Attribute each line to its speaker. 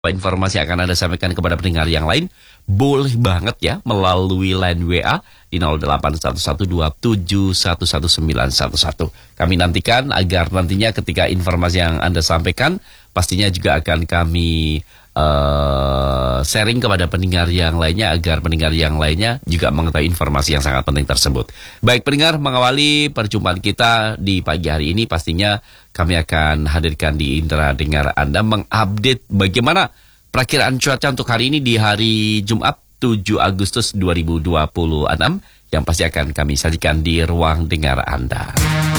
Speaker 1: Informasi yang akan Anda sampaikan kepada pendengar yang lain, boleh banget ya melalui line WA di 081127119111. Kami nantikan agar nantinya ketika informasi yang Anda sampaikan, pastinya juga akan kami sharing kepada pendengar yang lainnya agar pendengar yang lainnya juga mengetahui informasi yang sangat penting tersebut. Baik pendengar, mengawali perjumpaan kita di pagi hari ini pastinya kami akan hadirkan di Indra Dengar Anda mengupdate bagaimana perakiraan cuaca untuk hari ini di hari Jumat 7 Agustus 2026 yang pasti akan kami sajikan di ruang dengar Anda.